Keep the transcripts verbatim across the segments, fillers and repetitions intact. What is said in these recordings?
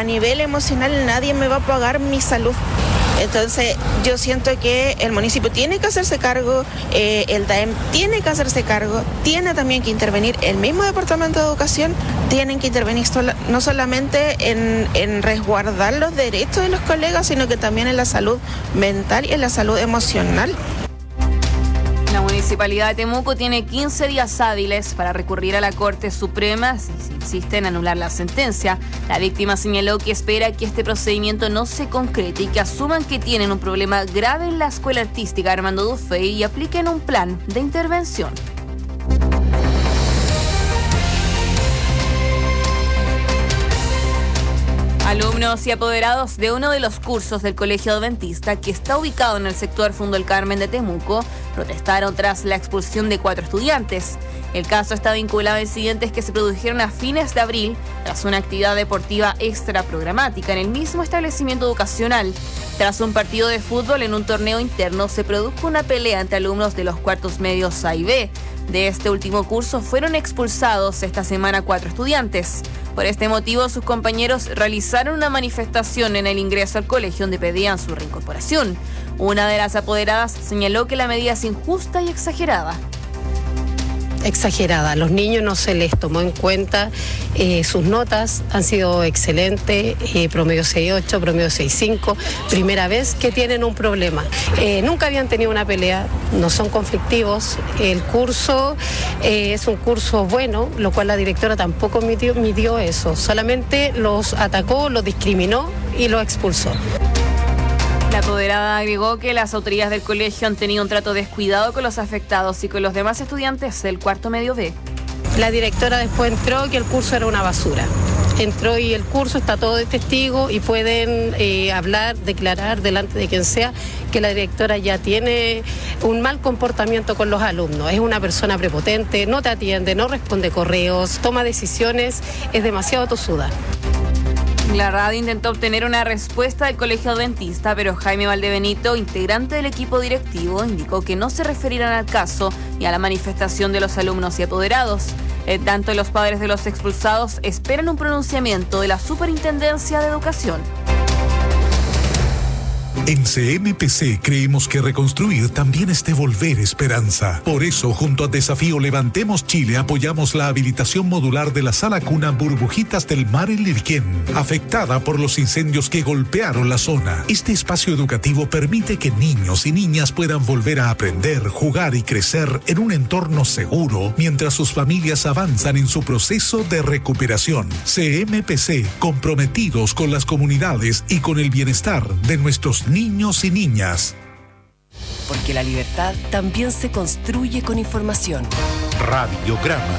a nivel emocional nadie me va a pagar mi salud. Entonces yo siento que el municipio tiene que hacerse cargo, eh, el D A E M tiene que hacerse cargo, tiene también que intervenir, el mismo Departamento de Educación tienen que intervenir sola, no solamente en, en resguardar los derechos de los colegas, sino que también en la salud mental y en la salud emocional. La Municipalidad de Temuco tiene quince días hábiles para recurrir a la Corte Suprema si se insiste en anular la sentencia. La víctima señaló que espera que este procedimiento no se concrete y que asuman que tienen un problema grave en la Escuela Artística Armando Dufey y apliquen un plan de intervención. Alumnos y apoderados de uno de los cursos del Colegio Adventista, que está ubicado en el sector Fundo El Carmen de Temuco, protestaron tras la expulsión de cuatro estudiantes. El caso está vinculado a incidentes que se produjeron a fines de abril tras una actividad deportiva extra programática en el mismo establecimiento educacional. Tras un partido de fútbol en un torneo interno, se produjo una pelea entre alumnos de los cuartos medios A y B. De este último curso fueron expulsados esta semana cuatro estudiantes. Por este motivo, sus compañeros realizaron una manifestación en el ingreso al colegio donde pedían su reincorporación. Una de las apoderadas señaló que la medida es injusta y exagerada. Exagerada. A los niños no se les tomó en cuenta, eh, sus notas han sido excelentes, eh, promedio seis punto ocho, promedio seis punto cinco, primera vez que tienen un problema. Eh, nunca habían tenido una pelea, no son conflictivos, el curso eh, es un curso bueno, lo cual la directora tampoco midió, midió eso, solamente los atacó, los discriminó y los expulsó. La apoderada agregó que las autoridades del colegio han tenido un trato descuidado con los afectados y con los demás estudiantes del cuarto medio B. La directora después entró que el curso era una basura. Entró y el curso está todo de testigo y pueden eh, hablar, declarar delante de quien sea que la directora ya tiene un mal comportamiento con los alumnos. Es una persona prepotente, no te atiende, no responde correos, toma decisiones, es demasiado tosuda. La radio intentó obtener una respuesta del Colegio Adventista, pero Jaime Valdebenito, integrante del equipo directivo, indicó que no se referirán al caso ni a la manifestación de los alumnos y apoderados. En tanto, los padres de los expulsados esperan un pronunciamiento de la Superintendencia de Educación. En C M P C creemos que reconstruir también es devolver esperanza. Por eso, junto a Desafío Levantemos Chile, apoyamos la habilitación modular de la sala cuna Burbujitas del Mar en Lirquén, afectada por los incendios que golpearon la zona. Este espacio educativo permite que niños y niñas puedan volver a aprender, jugar y crecer en un entorno seguro, mientras sus familias avanzan en su proceso de recuperación. C M P C, comprometidos con las comunidades y con el bienestar de nuestros niños y niñas. Porque la libertad también se construye con información. Radiograma.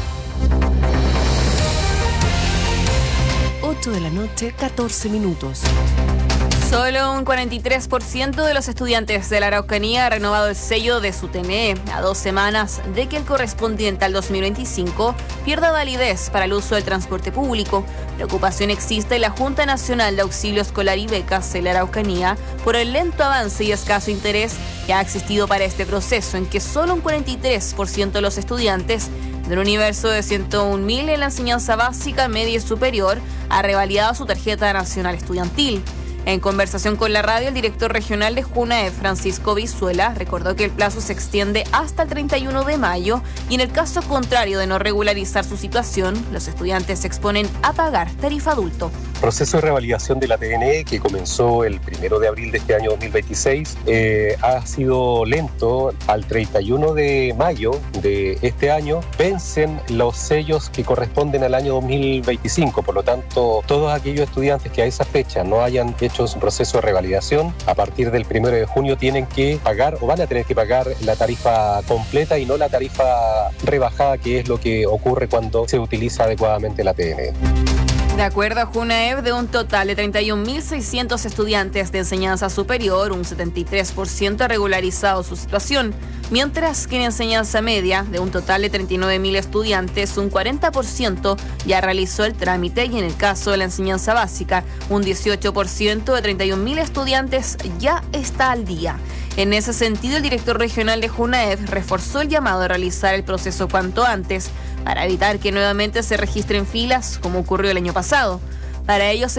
ocho de la noche, catorce minutos. Solo un cuarenta y tres por ciento de los estudiantes de la Araucanía ha renovado el sello de su T N E a dos semanas de que el correspondiente al dos mil veinticinco pierda validez para el uso del transporte público. Preocupación existe en la Junta Nacional de Auxilio Escolar y Becas de la Araucanía por el lento avance y escaso interés que ha existido para este proceso, en que solo un cuarenta y tres por ciento de los estudiantes del universo de ciento un mil en la enseñanza básica, media y superior ha revalidado su tarjeta nacional estudiantil. En conversación con la radio, el director regional de JUNAEP, Francisco Vizuela, recordó que el plazo se extiende hasta el treinta y uno de mayo y en el caso contrario de no regularizar su situación, los estudiantes se exponen a pagar tarifa adulto. El proceso de revalidación de la T N E, que comenzó el primero de abril de este año dos mil veintiséis, eh, ha sido lento. Al treinta y uno de mayo de este año vencen los sellos que corresponden al año dos mil veinticinco. Por lo tanto, todos aquellos estudiantes que a esa fecha no hayan hecho su proceso de revalidación, a partir del primero de junio tienen que pagar o van a tener que pagar la tarifa completa y no la tarifa rebajada, que es lo que ocurre cuando se utiliza adecuadamente la T N E. De acuerdo a JUNAEP, de un total de treinta y un mil seiscientos estudiantes de enseñanza superior, un setenta y tres por ciento ha regularizado su situación, mientras que en enseñanza media, de un total de treinta y nueve mil estudiantes, un cuarenta por ciento ya realizó el trámite y en el caso de la enseñanza básica, un dieciocho por ciento de treinta y un mil estudiantes ya está al día. En ese sentido, el director regional de JUNAEP reforzó el llamado a realizar el proceso cuanto antes para evitar que nuevamente se registren filas como ocurrió el año pasado. Para ello, se